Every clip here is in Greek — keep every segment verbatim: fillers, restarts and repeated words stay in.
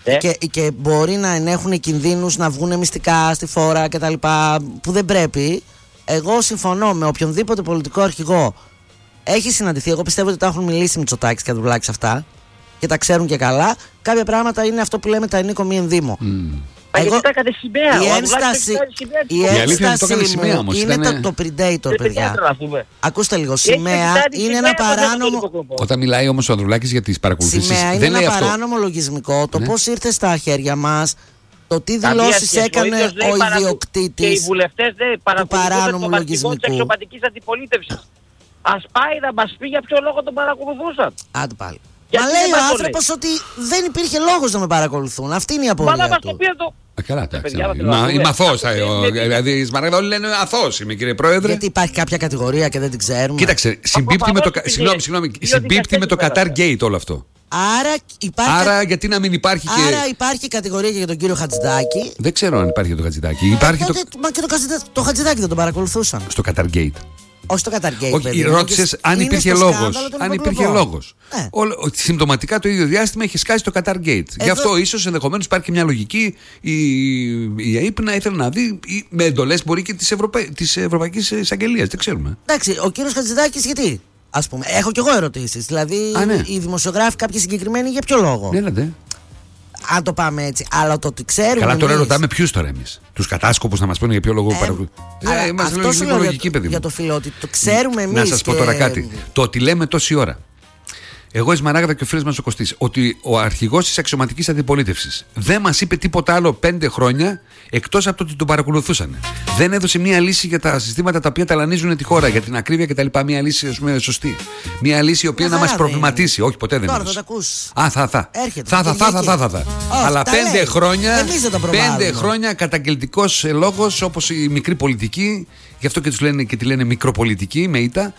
ε. και, και μπορεί να ενέχουν κινδύνους να βγουν μυστικά στη φόρα κτλ. Που δεν πρέπει. Εγώ συμφωνώ με οποιονδήποτε πολιτικό αρχηγό έχει συναντηθεί. Εγώ πιστεύω ότι τα έχουν μιλήσει Μητσοτάκης και Ανδρουλάκης αυτά και τα ξέρουν και καλά. Κάποια πράγματα είναι αυτό που λέμε τα ενίκο μη ενδύμο. Mm. Εγώ, γιατί τα έκανε σημαία. Η ένσταση, η ένσταση μου είναι ήταν... το, το Predator, παιδιά. Ακούστε λίγο, σημαία είναι ένα παράνομο... Όταν μιλάει όμως ο Ανδρουλάκης για τις παρακολουθήσεις, σημαία είναι δεν ένα λέει παράνομο αυτό. λογισμικό. Το ναι. πώς ήρθε στα χέρια μας, το τι δηλώσεις έκανε ο, ο ιδιοκτήτης του παράνομου λογισμικού. Της εξωπατικής αντιπολίτευσης. Ας πάει να μας πει για ποιο λόγο τον παρακολουθούσαν. Άντε πάλι. Μα λέει ο άνθρωπος ότι δεν υπήρχε λόγος να με παρακολουθούν. Αυτή είναι η απορία του. Α, καλά, εντάξει. Είμαι αθώος. Δηλαδή, η Σμαράγδα όλοι λένε αθώος είμαι, κύριε Πρόεδρε. Γιατί υπάρχει κάποια κατηγορία και δεν την ξέρουμε. Κοίταξε, συμπίπτει με το, συγγνώμη, συγγνώμη, συμπίπτει με το Qatar Gate όλο αυτό. Άρα υπάρχει, Άρα γιατί να μην υπάρχει και... Άρα υπάρχει κατηγορία και για τον κύριο Χατζηδάκη. Δεν ξέρω αν υπάρχει για τον Χατζηδάκη. Υπάρχει το... Μα και το, το Χατζηδάκη δεν τον παρακολουθούσαν. Στο Qatar Gate. Όχι στο Qatar Gate. Όχι, ρώτησες αν υπήρχε λόγος. Αν υπήρχε λόγος. Ναι. Συμπτωματικά το ίδιο διάστημα έχει σκάσει το Qatar Gate. Εδώ... Γι' αυτό ίσως ενδεχομένως υπάρχει και μια λογική. Η, η ΑΕΠ να ήθελε να δει με εντολές μπορεί και της, Ευρωπα... της Ευρωπαϊκής Εισαγγελίας. Δεν ξέρουμε. Εντάξει, ο κύριος Χατζηδάκης γιατί. Ας πούμε, έχω κι εγώ ερωτήσεις. Δηλαδή, Α, ναι. οι δημοσιογράφοι κάποιοι συγκεκριμένοι για ποιο λόγο. Ναι, ναι. Αν το πάμε έτσι. Αλλά το ότι ξέρουμε. Καλά, τώρα εμείς... ρωτάμε ποιους τώρα εμείς. Τους κατάσκοπους να μας πούνε για ποιο λόγο ε, παρακολουθούν. Ε, είμαστε λογική, λογική, παιδί μου. Για το φιλότι. Το ξέρουμε εμείς. Να σας και... πω τώρα κάτι. Το ότι λέμε τόση ώρα. Εγώ, η Σμαράγδα και ο φίλος μας ο Κωστής, ότι ο αρχηγός της αξιωματικής αντιπολίτευσης δεν μας είπε τίποτα άλλο πέντε χρόνια εκτός από το ότι τον παρακολουθούσαν. Δεν έδωσε μία λύση για τα συστήματα τα οποία ταλανίζουν τη χώρα, για την ακρίβεια κτλ. Μία λύση, ας πούμε, σωστή. Μία λύση η οποία να μας προβληματίσει. Όχι, ποτέ δεν έδωσε. Α, θα, θα. Έρχεται. Θα, θα, θα, θα, θα, θα, θα. Όχι, αλλά πέντε χρόνια, πέντε χρόνια καταγγελτικός λόγος, όπως η μικρή πολιτική, γι' αυτό και τους λένε και τη λένε μικροπολιτική με ήττα.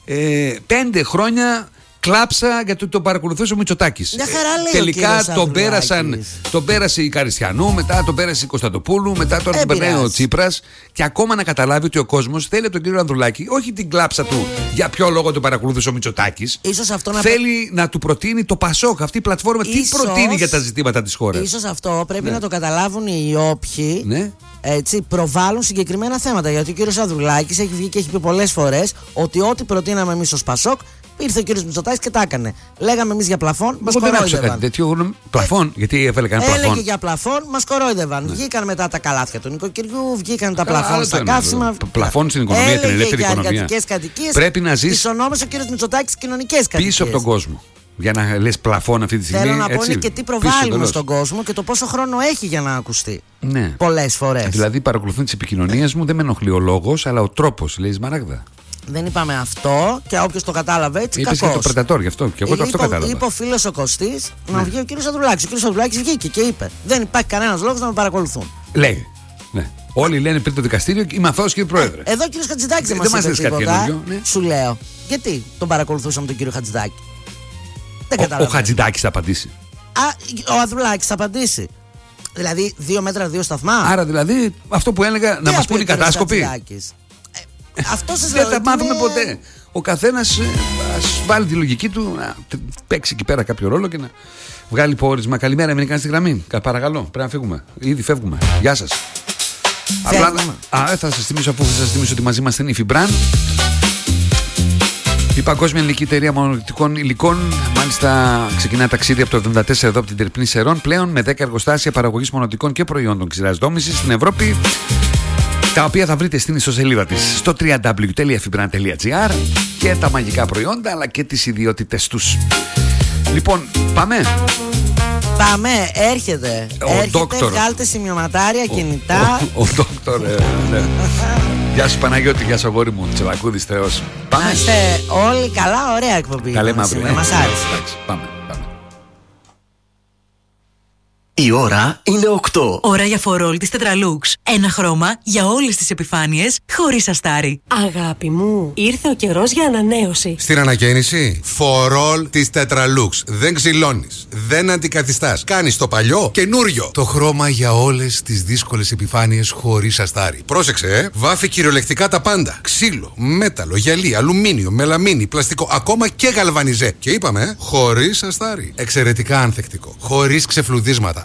Ε, πέντε χρόνια. Κλάψα γιατί τον παρακολουθούσε ο Μητσοτάκης. Ε, τελικά τον πέρασαν, τον πέρασε η Καριστιανού, μετά τον πέρασε η Κωνσταντοπούλου, μετά τώρα τον περνάει ο Τσίπρας. Και ακόμα να καταλάβει ότι ο κόσμος θέλει από τον κύριο Ανδρουλάκη όχι την κλάψα του για ποιο λόγο τον παρακολούθησε ο Μητσοτάκης. Να θέλει να... να του προτείνει το Πασόκ, αυτή η πλατφόρμα. Ίσως... τι προτείνει για τα ζητήματα της χώρας. Ίσως αυτό πρέπει ναι. να το καταλάβουν οι όποιοι. Ναι. Έτσι, προβάλλουν συγκεκριμένα θέματα. Γιατί ο κύριος Ανδρουλάκης έχει βγει και έχει πει πολλές φορές ότι ό,τι προτείναμε εμείς ως Πασόκ, ήρθε ο κύριος Μητσοτάκης και τα έκανε. Λέγαμε εμείς για πλαφόν, μας κορόιδευαν. Τέτοιο πλαφόν, γιατί έβαλε κανένα πλαφόν. Έλεγε για πλαφόν, μας κορόιδευαν. Ναι. Βγήκαν μετά τα καλάθια του νοικοκυριού, βγήκαν τα πλαφόν στα καύσιμα. Πλαφόν στην οικονομία, την ελεύθερη οικονομία. Πρέπει να ζεις. Τις ονόμασε ο κύριος Μητσοτάκης κοινωνικές κατοικίες. Πίσω από τον κόσμο. Για να λες πλαφόν αυτή τη στιγμή. Θέλω να πω έτσι, είναι και τι προβάλλουμε στον κόσμο και το πόσο χρόνο έχει για να ακουστεί. Ναι. Πολλές φορές. Δηλαδή παρακολουθούν τις επικοινωνίες μου, δεν με ενοχλεί ο λόγος, αλλά ο τρόπος, λέει η Σμαράγδα. Δεν είπαμε αυτό και όποιος το κατάλαβε έτσι. Είπες κακός. Και το Predator γι' αυτό. Και εγώ το αυτό κατάλαβα. Είπε ο φίλος ο Κωστής να βγει ο κύριος Ανδρουλάκης. Ο κύριος Ανδρουλάκης βγήκε και είπε: δεν υπάρχει κανένας λόγος να με παρακολουθούν. Λέει. Ναι. Όλοι λένε πριν το δικαστήριο είμαι αθώος κύριε Πρόεδρε. Εδώ ο κύριος Χατζηδάκης δεν μας είπε τίποτα. Ναι. Σου λέω. Γιατί τον παρακολουθούσαμε τον κύριο Χατζηδάκη. Δεν ο, ο Χατζηδάκης θα απαντήσει. Α, ο Ανδρουλάκης θα απαντήσει. Δηλαδή δύο μέτρα, δύο σταθμά. Άρα δηλαδή αυτό που έλεγα να μας πούνε οι κατάσκοποι. Ε, αυτό σας δεν λέω, θα μάθουμε είναι... ποτέ. Ο καθένας ας βάλει τη λογική του να παίξει εκεί πέρα κάποιο ρόλο και να βγάλει πόρισμα. Καλημέρα, μην κάνει στη γραμμή. Παρακαλώ, πρέπει να φύγουμε. Ήδη φεύγουμε. Γεια σας. Απλά, α, θα σας θυμίσω, αφού θα σας θυμίσω ότι μαζί μας είναι η Φιμπράν, η Παγκόσμια Ελληνική Εταιρεία Μονολιτικών Υλικών. Μάλιστα ξεκινά ταξίδι από το εβδομήντα τέσσερα εδώ από την Τερπνή Σερών, πλέον με δέκα εργοστάσια παραγωγής μονολιτικών και προϊόντων ξηράς δόμησης στην Ευρώπη, τα οποία θα βρείτε στην ιστοσελίδα της στο double-u double-u double-u τελεία fibran τελεία gr, και τα μαγικά προϊόντα αλλά και τις ιδιότητες τους. Λοιπόν, πάμε. Πάμε, έρχεται. Ο έρχεται, δόκτωρ. Βγάλτε σημειωματάρια, κινητά. Ο, ο, ο δόκτωρ, ε, ναι. Γεια σου Παναγιώτη, γεια σου αγόρι μου, Τσεβακούδης Θεός. Πάμε. Να είστε όλοι καλά, ωραία εκπομπή. Καλέ μαύρη. Μας άρεσε. Πάμε, πάμε. Η ώρα είναι οκτώ. Ώρα για φορόλ της Tetralux. Ένα χρώμα για όλες τις επιφάνειες, χωρίς αστάρι. Αγάπη μου, ήρθε ο καιρός για ανανέωση. Στην ανακαίνιση, φορόλ της Tetralux. Δεν ξυλώνεις, δεν αντικαθιστάς. Κάνεις το παλιό καινούριο. Το χρώμα για όλες τις δύσκολες επιφάνειες χωρίς αστάρι. Πρόσεξε, ε. Βάφει κυριολεκτικά τα πάντα. Ξύλο, μέταλλο, γυαλί, αλουμίνιο, μελαμίνι, πλαστικό, ακόμα και γαλβανιζέ. Και είπαμε, ε, χωρίς αστάρι. Εξαιρετικά ανθεκτικό. Χωρίς ξεφλουδίσματα.